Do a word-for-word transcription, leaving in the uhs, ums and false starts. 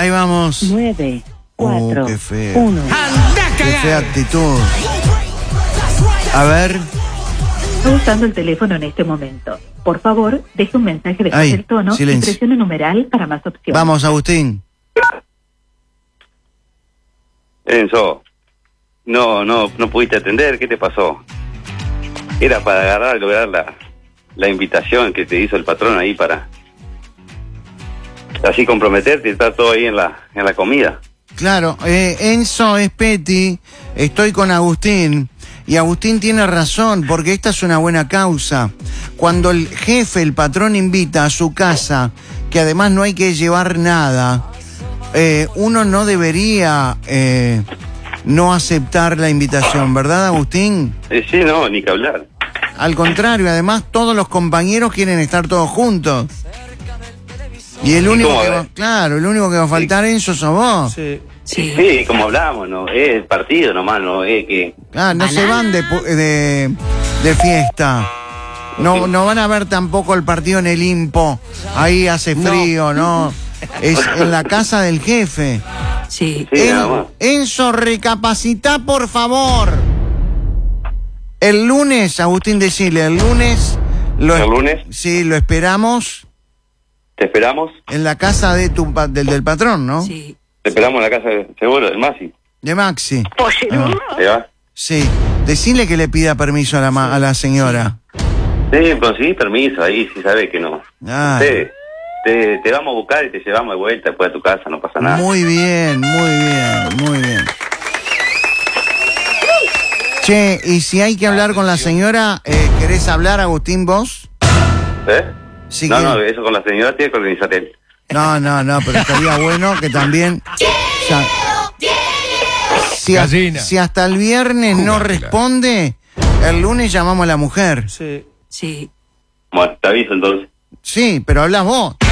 Ahí vamos. nueve, cuatro, Oh, qué feo. uno. Qué fea actitud. A ver. Está usando el teléfono en este momento. Por favor, deje un mensaje después Ay, del tono silencio. y presione numeral para más opciones. Vamos, Agustín. Enzo, no, no, no pudiste atender, ¿qué te pasó? Era para agarrar, lograr la, la invitación que te hizo el patrón ahí para así comprometerte y estar todo ahí en la, en la comida. Claro, eh, Enzo es Petty, estoy con Agustín, y Agustín tiene razón, porque esta es una buena causa. Cuando el jefe, el patrón invita a su casa, que además no hay que llevar nada, eh, uno no debería eh, no aceptar la invitación, ¿verdad, Agustín? Eh, sí, no, ni que hablar. Al contrario, además todos los compañeros quieren estar todos juntos. Y el único cómo que va? va, claro, el único que va a faltar, Enzo, sos vos. Sí. Sí. Sí, como hablamos, ¿no? Es el partido nomás, ¿no? Es que... Ah, no se van de, pu- de, de fiesta. No, no van a ver tampoco el partido en el Impo. Ahí hace frío, ¿no? Es en la casa del jefe. Sí. Sí, En- nada más. Enzo, recapacitá, por favor. El lunes, Agustín, decile, el lunes... Lo ¿El es- lunes? Sí, lo esperamos ¿Te esperamos? en la casa de tu, pa- del, del patrón, ¿no? Sí. Te esperamos en la casa de seguro, del Masi. De Maxi. Ah, ¿Te va? sí, decile que le pida permiso a la, ma- a la señora. Sí, conseguís permiso ahí, si sabes que no. Ah, Sí, te, te vamos a buscar y te llevamos de vuelta después a tu casa, no pasa nada. muy bien, muy bien, muy bien. Che, y si hay que hablar con la señora, eh, ¿querés hablar, Agustín, vos? ¿Eh? Sí, no, que- no, eso con la señora tiene que organizar él. No, no, no, pero estaría bueno que también... o sea, si, a- Gallina. si hasta el viernes no Jugátela. responde, el lunes llamamos a la mujer. Sí. Sí. Bueno, te aviso entonces. Sí, pero hablas vos.